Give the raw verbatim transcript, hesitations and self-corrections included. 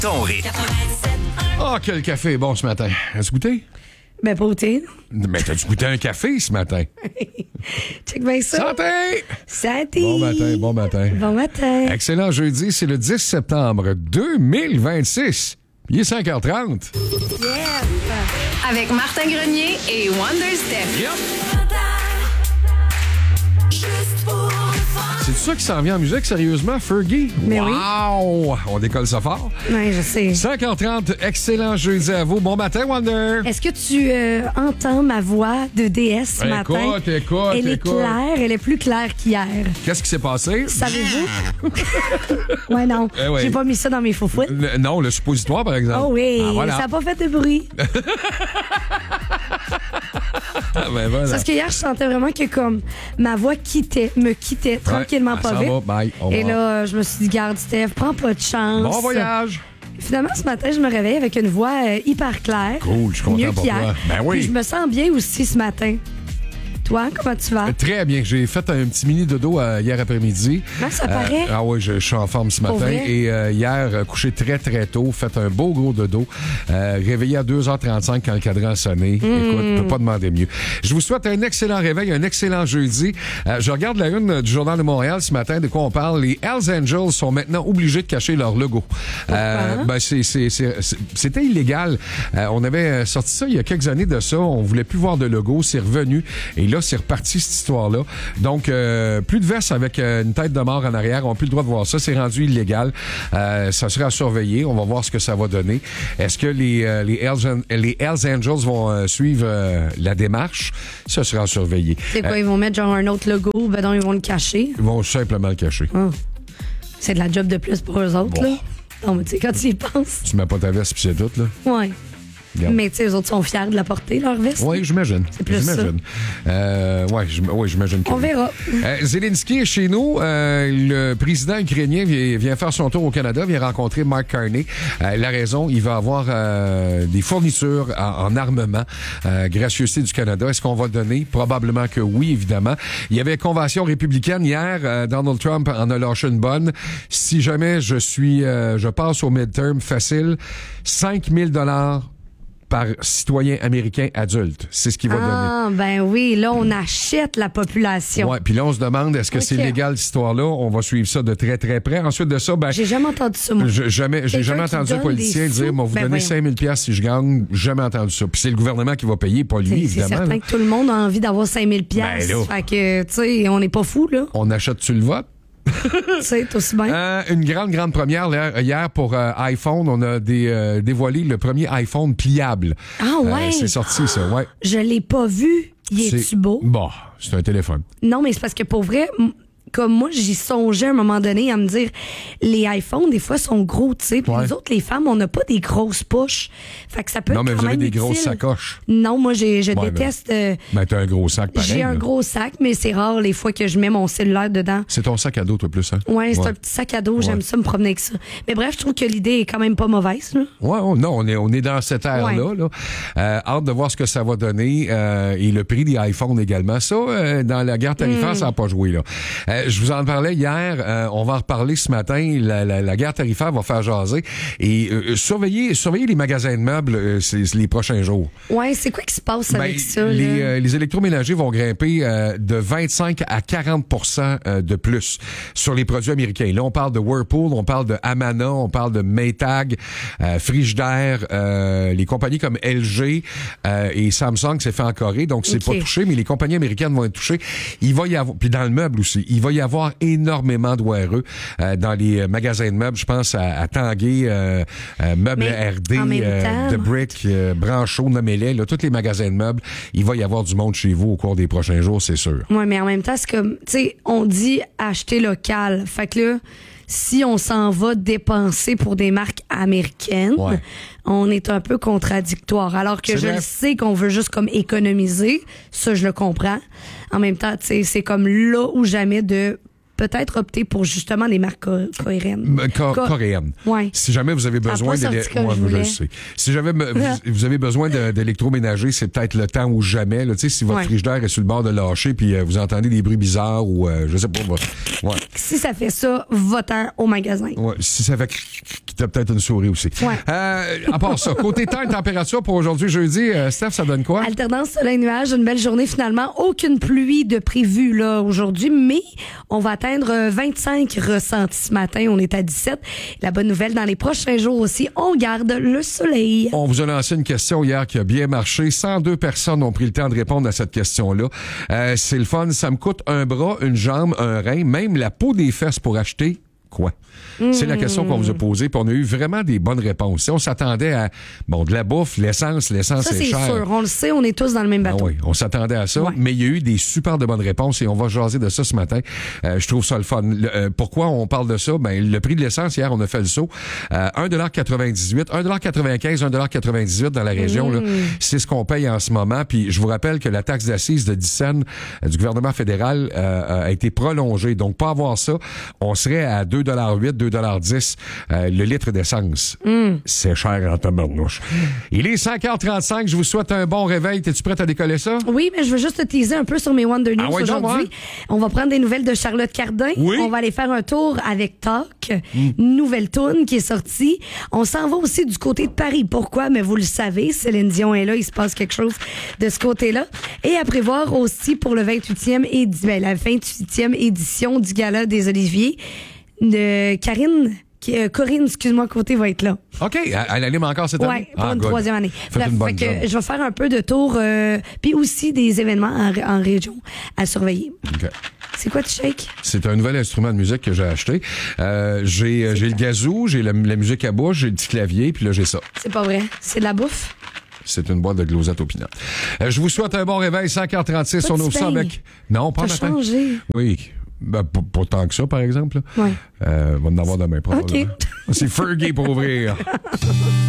Ton rythme. Oh, quel café est bon ce matin. As-tu goûté? Ben, pas goûté. Mais t'as-tu goûté un café ce matin? Check bien ça. Santé! Santé! Bon matin, bon matin. Bon matin. Excellent jeudi, c'est le dix septembre deux mille vingt-six. Il est cinq heures trente. Yes! Avec Martin Grenier et Wonder Steph. Yep. C'est ça qui s'en vient en musique, sérieusement, Fergie? Mais oui. Wow! On décolle ça fort. Oui, je sais. cinq heures trente, excellent jeudi à vous. Bon matin, Wonder. Est-ce que tu euh, entends ma voix de déesse ce Écoute, matin? écoute, Elle est écoute. claire, elle est plus claire qu'hier. Qu'est-ce qui s'est passé? Savez-vous? Ouais, non. Eh oui. J'ai pas mis ça dans mes foufouettes. Le- non, le suppositoire, par exemple. Oh oui, Ah, voilà. ça n'a pas fait de bruit. Ah, ben voilà. C'est parce que hier, je sentais vraiment que comme ma voix quittait, me quittait tranquillement, Ouais, pas ça vite. va, bye, au Et revoir. là, euh, je me suis dit, garde, Steph, prends pas de chance. Bon voyage. Finalement, ce matin, je me réveille avec une voix euh, hyper claire. Cool, je suis content Mieux pour qu'hier. toi. Ben oui. Puis je me sens bien aussi ce matin. Toi, comment tu vas? Très bien. J'ai fait un petit mini dodo euh, hier après-midi. Ah, ça paraît. ah oui, je, je suis en forme ce Pour matin. vrai? Et euh, hier, euh, couché très, très tôt, fait un beau gros dodo. Euh, réveillé à deux heures trente-cinq quand le cadran a sonné. Mm. Écoute, je peux pas demander mieux. Je vous souhaite un excellent réveil, un excellent jeudi. Euh, je regarde la une du Journal de Montréal ce matin. De quoi on parle? Les Hells Angels sont maintenant obligés de cacher leur logo. Euh, ben, c'est, c'est, c'est, c'est- c'était illégal. Euh, on avait sorti ça il y a quelques années de ça. On voulait plus voir de logo. C'est revenu. Et là, c'est reparti cette histoire-là. Donc, euh, plus de veste avec euh, une tête de mort en arrière. On n'a plus le droit de voir ça. C'est rendu illégal. Euh, ça sera à surveiller. On va voir ce que ça va donner. Est-ce que les, euh, les, Hells, les Hells Angels vont euh, suivre euh, la démarche? Ça sera à surveiller. C'est quoi, Euh, ils vont mettre genre un autre logo, ben non, ils vont le cacher. ils vont simplement le cacher. Ah. C'est de la job de plus pour eux autres, Bon. là. Non, mais tu sais, quand tu y penses. Tu mets pas ta veste puis c'est tout, là. Ouais. Regarde. Mais tu sais, eux autres sont fiers de la porter, leur veste. Oui, j'imagine. C'est plus j'imagine. Euh, ouais, j'im- ouais, j'imagine que On oui. verra. Euh, Zelensky est chez nous. Euh, le président ukrainien vient, vient faire son tour au Canada, vient rencontrer Mark Carney. Euh, la raison, il va avoir euh, des fournitures en, en armement, euh, gracieuseté du Canada. Est-ce qu'on va donner? Probablement que oui, évidemment. Il y avait convention républicaine hier. Euh, Donald Trump en a lâché une bonne. Si jamais je suis, euh, je passe au midterm facile, cinq mille dollars par citoyen américain adulte. C'est ce qu'il va donner. Ah, ben oui, là, on achète la population. Ouais, puis là, on se demande, est-ce que Ok. c'est légal, cette histoire-là? On va suivre ça de très, très près. Ensuite de ça, ben, J'ai jamais entendu ça, moi. je- jamais, j'ai Quelqu'un jamais qui entendu un donne politicien des dire, sous? moi, vous Ben donnez voyons. cinq mille dollars si je gagne. Jamais entendu ça. Puis c'est le gouvernement qui va payer, pas lui, C'est- C'est évidemment. certain là. que tout le monde a envie d'avoir cinq mille Ben piastres. là. Fait que, tu sais, on n'est pas fous, là. On achète-tu le vote? Tu sais, tout aussi bien. Euh, une grande, grande première là, hier pour euh, iPhone. On a des, euh, dévoilé le premier iPhone pliable. Ah ouais? Euh, c'est sorti, ça, ouais. Je l'ai pas vu. Il C'est- est-tu beau? Bon, c'est un téléphone. Non, mais c'est parce que pour vrai, m- comme moi, j'y songeais à un moment donné à me dire, les iPhones, des fois, sont gros, tu sais. Puis Ouais. nous autres, les femmes, on n'a pas des grosses poches. Fait que ça peut Non, être mais quand vous avez même des grosses utile. sacoches. Non, moi, j'ai, je Ouais, déteste... euh, Ben, t'as un gros sac pareil. j'ai un là. gros sac, mais c'est rare les fois que je mets mon cellulaire dedans. C'est ton sac à dos, toi, plus, hein? Ouais, c'est un petit sac à dos, j'aime Ouais. ça me promener avec ça. Mais bref, je trouve que l'idée est quand même pas mauvaise, là. Ouais, oh, non, on est, on est dans cette ère-là. Ouais. Là. Euh, hâte de voir ce que ça va donner. Euh, et le prix des iPhones également. Ça, euh, dans la guerre tarifaire, Mm. ça n'a pas joué. Là. Euh, je vous en parlais hier. Euh, on va en reparler ce matin. La, la, la guerre tarifaire va faire jaser. Et euh, surveiller, surveiller les magasins de meubles euh, c'est, c'est les prochains jours. Ouais, c'est quoi qui se passe avec Ben, ça, les, là? euh, les électroménagers vont grimper euh, de vingt-cinq à quarante pour cent euh, de plus sur les produits américains. Là, on parle de Whirlpool, on parle de Amana, on parle de Maytag, euh, Frigidaire, euh, les compagnies comme L G euh, et Samsung, c'est fait en Corée, donc c'est Ok. pas touché, mais les compagnies américaines vont être touchées. Il va y avoir, puis dans le meuble aussi, il va y avoir énormément de W R E euh, dans les magasins de meubles. Je pense à, à Tanguay, euh, euh, Meubles Mais R D, en même euh, temps- The Brick, euh, Branchot, nommez-les, là, tous les magasins de meubles, il va y avoir du monde chez vous au cours des prochains jours, c'est sûr. Ouais, mais en même temps, c'est comme, tu sais, on dit acheter local. Fait que là, si on s'en va dépenser pour des marques américaines, Ouais. on est un peu contradictoire. Alors que C'est je vrai. le sais qu'on veut juste comme économiser, ça, je le comprends. En même temps, tu sais, c'est comme là ou jamais de peut-être opter pour justement des marques co- coréennes. Euh, co- Co- coréenne. Ouais. Si jamais vous avez Ça a besoin pas sorti d'élé- comme Ouais, je je le voulais. sais. Si jamais me- vous, vous avez besoin de- d'électroménager, c'est peut-être le temps ou jamais. Là. Tu sais, si votre Ouais. frigidaire est sur le bord de lâcher puis euh, vous entendez des bruits bizarres ou euh, je sais pas. va- Ouais. Si ça fait ça, va-t'en au magasin. Ouais, si ça fait Tu as peut-être une souris aussi. Ouais. Euh, à part ça, côté temps et température pour aujourd'hui, jeudi, euh, Steph, ça donne quoi? Alternance soleil-nuage, une belle journée finalement. Aucune pluie de prévue là aujourd'hui, mais on va atteindre vingt-cinq ressentis ce matin. On est à dix-sept. La bonne nouvelle, dans les prochains jours aussi, on garde le soleil. On vous a lancé une question hier qui a bien marché. cent deux personnes ont pris le temps de répondre à cette question-là. Euh, c'est le fun. Ça me coûte un bras, une jambe, un rein, même la peau des fesses pour acheter quoi? Mmh. C'est la question qu'on vous a posée, puis on a eu vraiment des bonnes réponses. Si on s'attendait à, bon, de la bouffe, l'essence, l'essence ça, c'est cher. Ça, c'est sûr. On le sait, on est tous dans le même bateau. Ah oui, on s'attendait à ça, ouais. Mais il y a eu des super de bonnes réponses et on va jaser de ça ce matin. Euh, je trouve ça le fun. Le, euh, pourquoi on parle de ça? Ben, le prix de l'essence, hier, on a fait le saut. Euh, un dollar quatre-vingt-dix-huit, un dollar quatre-vingt-quinze, un dollar quatre-vingt-dix-huit dans la région, mmh. là, c'est ce qu'on paye en ce moment. Puis je vous rappelle que la taxe d'assises de dix cents euh, du gouvernement fédéral euh, a été prolongée. Donc, pas avoir ça, on serait à deux dollars huit, deux dollars dix euh, le litre d'essence. Mm. C'est cher en tabarnouche. Il est cinq heures trente-cinq. Je vous souhaite un bon réveil. T'es-tu prête à décoller ça? Oui, mais je veux juste te teaser un peu sur mes Wonder News ah ouais, aujourd'hui. Donc, hein? On va prendre des nouvelles de Charlotte Cardin. Oui. On va aller faire un tour avec Talk. Mm. Nouvelle toune qui est sortie. On s'en va aussi du côté de Paris. Pourquoi? Mais vous le savez, Céline Dion est là. Il se passe quelque chose de ce côté-là. Et à prévoir aussi pour le vingt-huitième édi- ben, la vingt-huitième édition du Gala des Oliviers de Karine... Qui, euh, Corinne, excuse-moi, côté va être là. OK, elle anime encore cette année? Oui, pour ah, une good. troisième année. Faites une bonne fait que job. je vais faire un peu de tour, euh, puis aussi des événements en, en région à surveiller. OK. C'est quoi, tu shake? C'est un nouvel instrument de musique que j'ai acheté. Euh, j'ai euh, j'ai le gazou, j'ai la, la musique à bouche, j'ai le petit clavier, puis là, j'ai ça. C'est pas vrai. C'est de la bouffe? C'est une boîte de glosette au pinot. Euh, je vous souhaite un bon réveil, cinq heures trente-six. Pas on ouvre ça bain. avec... Non, pas T'as matin. changé. Oui. Ben, pas, pas tant que ça, par exemple. Oui. Euh, on va en avoir demain, probablement. OK. C'est Fergie pour ouvrir.